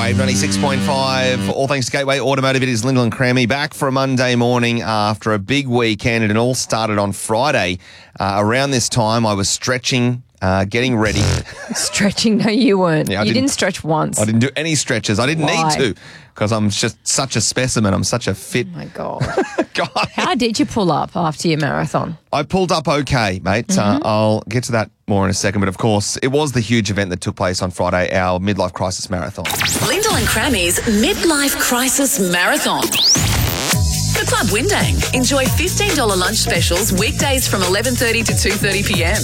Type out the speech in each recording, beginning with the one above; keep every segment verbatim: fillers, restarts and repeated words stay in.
Wave ninety-six point five. All thanks to Gateway Automotive. It is Lyndall and Crammy back for a Monday morning after a big weekend. And it all started on Friday. Uh, around this time, I was stretching, uh, getting ready. Stretching? No, you weren't. Yeah, I you didn't- didn't stretch once. I didn't do any stretches. I didn't Why? need to because I'm just such a specimen. I'm such a fit Oh, my God. guy. How did you pull up after your marathon? I pulled up okay, mate. Mm-hmm. Uh, I'll get to that more in a second. But of course, it was the huge event that took place on Friday, our midlife crisis marathon. Lyndall and Crammy's Midlife Crisis Marathon. The Club Windang. Enjoy fifteen dollars lunch specials weekdays from eleven thirty to two thirty p m.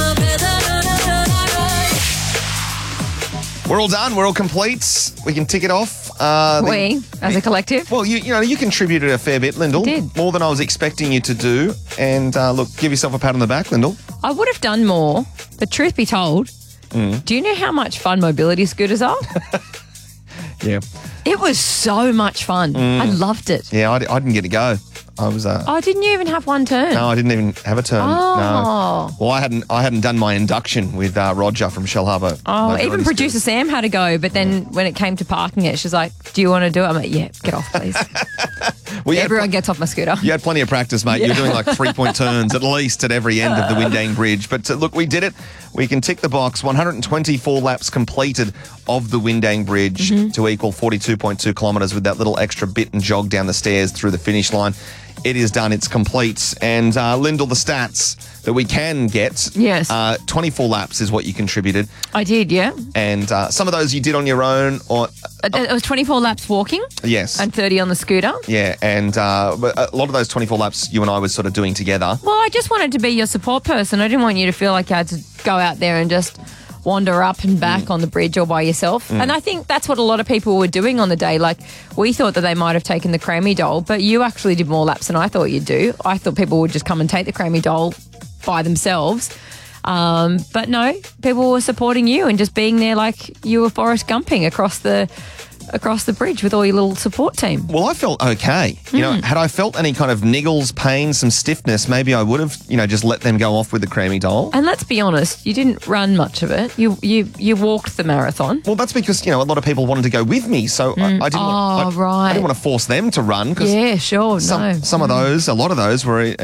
We're all done. We're all complete. We can tick it off. Uh, the- We, as a collective? Well, you you know, you contributed a fair bit, Lyndall. I did. More than I was expecting you to do. And uh, look, give yourself a pat on the back, Lyndall. I would have done more, but truth be told, Mm. do you know how much fun mobility scooters are? Yeah. It was so much fun. Mm. I loved it. Yeah, I, di- I didn't get to go. I was... Uh, Oh, didn't you even have one turn? No, I didn't even have a turn. Oh. No. Well, I hadn't I hadn't done my induction with uh, Roger from Shell Harbour. Oh, Mobility even producer Scooters. Sam had to go, but then when it came to parking it, she's like, do you want to do it? I'm like, yeah, get off, please. Well, you had Everyone pl- gets off my scooter. You had plenty of practice, mate. You were doing like three-point turns at least at every end of the Windang Bridge. But uh, look, we did it. We can tick the box. one hundred twenty-four laps completed of the Windang Bridge Mm-hmm. to equal forty-two point two kilometres with that little extra bit and jog down the stairs through the finish line. It is done. It's complete. And uh, Lyndall, the stats that we can get. Yes. Uh, twenty-four laps is what you contributed. I did, yeah. And uh, some of those you did on your own. Or It it was twenty-four laps walking Yes. and thirty on the scooter. Yeah, and uh, but a lot of those twenty-four laps you and I was sort of doing together. Well, I just wanted to be your support person. I didn't want you to feel like you had to go out there and just wander up and back Mm. on the bridge all by yourself. And I think that's what a lot of people were doing on the day. Like, we thought that they might have taken the Crammy doll, but you actually did more laps than I thought you'd do. I thought people would just come and take the Crammy doll by themselves. Um, but no, people were supporting you and just being there like you were Forrest Gumping across the across the bridge with all your little support team. Well, I felt okay. You know, had I felt any kind of niggles, pain, some stiffness, maybe I would have, you know, just let them go off with the Crammy doll. And let's be honest, you didn't run much of it. You you you walked the marathon. Well, that's because, you know, a lot of people wanted to go with me, so I, I didn't want, Oh, I, I right. didn't want to force them to run because Yeah, sure. some, no. some of those, a lot of those were